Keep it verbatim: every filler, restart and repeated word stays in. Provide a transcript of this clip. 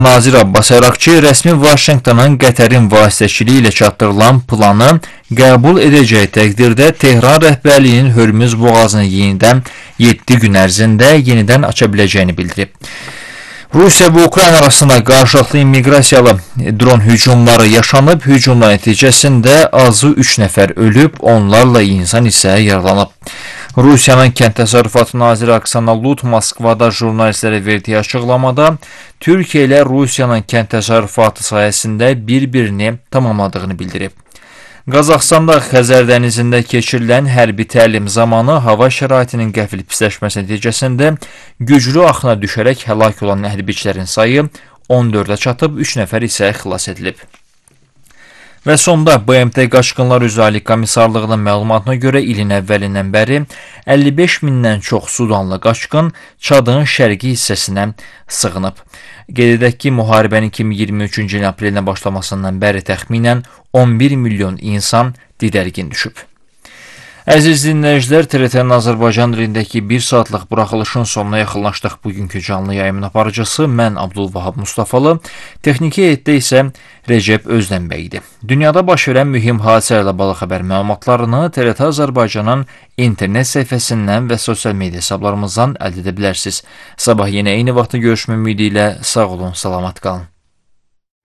Nazir Abbas Əraqçı rəsmi Vaşinqtonun Qətərin vasitəçiliyi ilə çatdırılan planı qəbul edəcəyi təqdirdə Tehran rəhbərliyinin Hörmüz boğazını yenidən yeddi gün ərzində yenidən aça biləcəyini bildirib. Rusiya və Ukrayna arasında qarşılıqlı immiqrasiyalı dron hücumları yaşanıb, hücumlar nəticəsində azı üç nəfər ölüb, onlarla insan isə yaralanıb. Rusiyanın Kənd Təsərrüfatı naziri Oksana Lut Moskvada jurnalistlərə verdiyi açıqlamada Türkiyə ilə Rusiyanın kənd təsərrüfatı sayəsində bir-birini tamamladığını bildirib. Qazaxstanda Xəzər dənizində keçirilən hərbi təlim zamanı hava şəraitinin qəfil pisləşməsi nəticəsində güclü axına düşərək həlak olan hərbiçilərin sayı on dördə çatıb, üç nəfər isə xilas edilib. Və sonda B M T Qaçqınlar üzrə Ali Komissarlığının məlumatına görə ilin əvvəlindən bəri əlli beş mindən çox Sudanlı qaçqın Çadın şərqi hissəsinə sığınıb. Qeyd edək ki, müharibənin iki min iyirmi üçüncü ilin aprelində başlamasından bəri təxminən on bir milyon insan didərgin düşüb. Əziz dinləyicilər, T R T-nin Azərbaycan dilindəki bir saatlıq buraxılışın sonuna yaxınlaşdıq. Bugünkü canlı yayımın aparıcısı mən Abdulvahab Mustafalı, texniki heyətdə isə Recep Özdənbəy idi. Dünyada baş verən mühüm hadisələrlə bağlı xəbər məlumatlarını T R T Azərbaycanın internet səhifəsindən və sosial media hesablarımızdan əldə edə bilərsiniz. Sabah yenə eyni vaxtda görüşmə ümidi ilə sağ olun, salamat qalın.